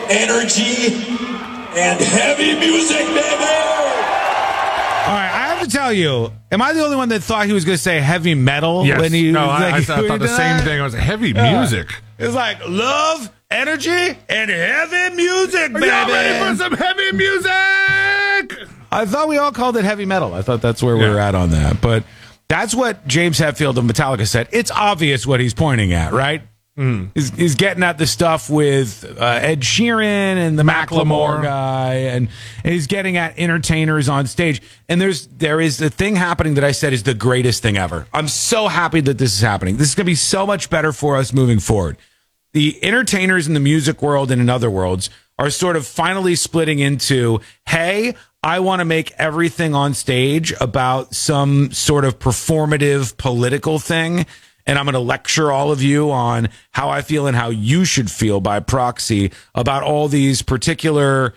energy, and heavy music, baby! All right, I have to tell you, am I the only one that thought he was going to say heavy metal? Yes. When he, I thought the same thing. I was heavy music. It's like love, energy, and heavy music, baby. Are y'all ready for some heavy music? I thought we all called it heavy metal. I thought that's where we were at on that. But that's what James Hetfield of Metallica said. It's obvious what he's pointing at, right? He's getting at the stuff with Ed Sheeran and the Macklemore guy, and he's getting at entertainers on stage. And there is the thing happening that I said is the greatest thing ever. I'm so happy that this is happening. This is going to be so much better for us moving forward. The entertainers in the music world and in other worlds are sort of finally splitting into, hey, I want to make everything on stage about some sort of performative political thing. And I'm going to lecture all of you on how I feel and how you should feel by proxy about all these particular,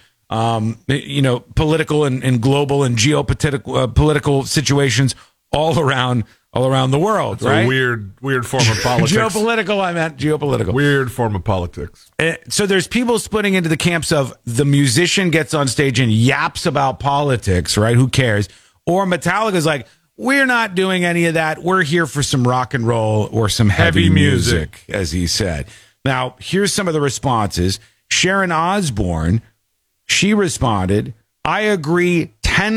political and global and geopolitical political situations all around the world. It's right? a weird form of politics. Geopolitical, I meant geopolitical. Weird form of politics. So there's people splitting into the camps of the musician gets on stage and yaps about politics, right? Who cares? Or Metallica's like, we're not doing any of that. We're here for some rock and roll or some heavy music, as he said. Now, here's some of the responses. Sharon Osbourne, she responded, I agree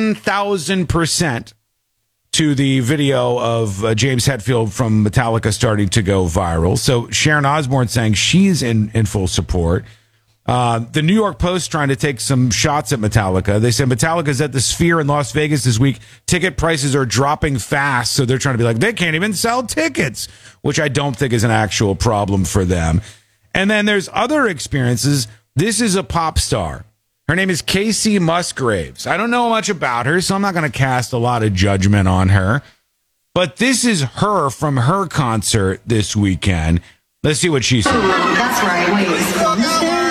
10,000% to the video of James Hetfield from Metallica starting to go viral. So Sharon Osbourne saying she's in full support. The New York Post trying to take some shots at Metallica. They said Metallica's at the Sphere in Las Vegas this week. Ticket prices are dropping fast, so they're trying to be like, they can't even sell tickets, which I don't think is an actual problem for them. And then there's other experiences. This is a pop star. Her name is Casey Musgraves. I don't know much about her, so I'm not going to cast a lot of judgment on her. But this is her from her concert this weekend. Let's see what she said. That's right. Wait, is Columbus there?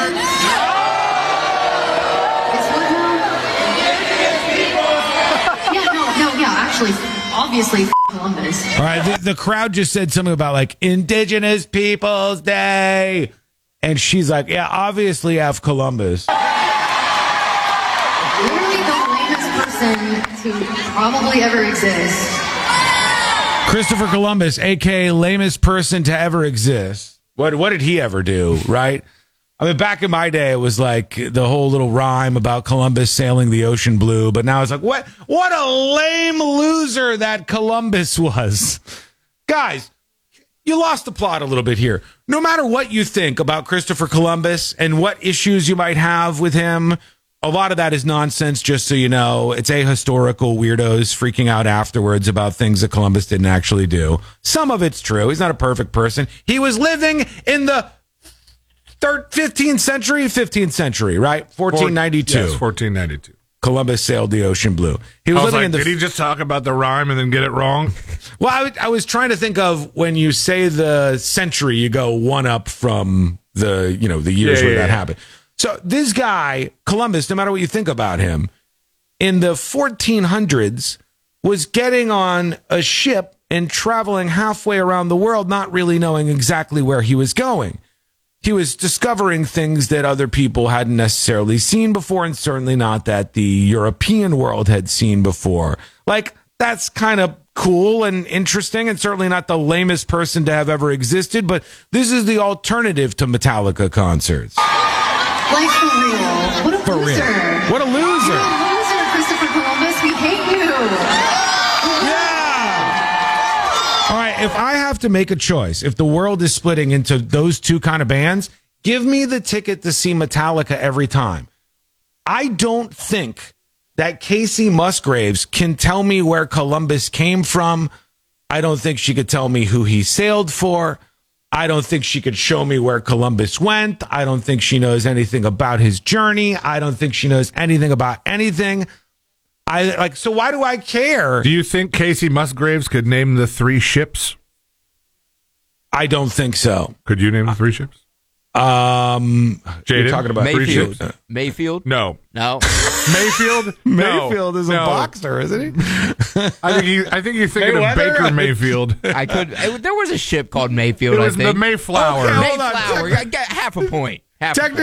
Obviously, Columbus. All right, the crowd just said something about like Indigenous Peoples Day, and she's like, "Yeah, obviously, F Columbus." Literally the lamest person to probably ever exist. Christopher Columbus, aka lamest person to ever exist. What did he ever do? Right? I mean, back in my day, it was like the whole little rhyme about Columbus sailing the ocean blue. But now it's like, what a lame loser that Columbus was. Guys, you lost the plot a little bit here. No matter what you think about Christopher Columbus and what issues you might have with him, a lot of that is nonsense, just so you know. It's ahistorical weirdos freaking out afterwards about things that Columbus didn't actually do. Some of it's true. He's not a perfect person. He was living in the 15th century, right? 1492. Yes, 1492. Columbus sailed the ocean blue. He was living like, in the. Did he just talk about the rhyme and then get it wrong? Well, I was trying to think of when you say the century, you go one up from the years where that happened. So this guy, Columbus, no matter what you think about him, in the 1400s was getting on a ship and traveling halfway around the world, not really knowing exactly where he was going. He was discovering things that other people hadn't necessarily seen before, and certainly not that the European world had seen before. Like, that's kind of cool and interesting, and certainly not the lamest person to have ever existed, but this is the alternative to Metallica concerts. Like, for real. What a For loser. real. What a loser. You're a loser, Christopher Columbus. We hate you. All right, if I have to make a choice, if the world is splitting into those two kind of bands, give me the ticket to see Metallica every time. I don't think that Casey Musgraves can tell me where Columbus came from. I don't think she could tell me who he sailed for. I don't think she could show me where Columbus went. I don't think she knows anything about his journey. I don't think she knows anything about anything. So why do I care? Do you think Casey Musgraves could name the 3 ships? I don't think so. Could you name the 3 ships? Jaden? You're talking about Mayfield. 3 ships? Mayfield? No. Mayfield? Mayfield is a boxer, isn't he? I think you're thinking of Baker Mayfield. There was a ship called Mayfield. It was I think. the Mayflower. Okay, hold on. Mayflower. I got half a point.